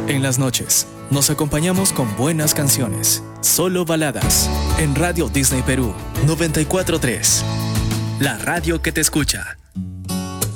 En las noches, nos acompañamos con buenas canciones. Solo baladas. En Radio Disney Perú 94.3. La radio que te escucha.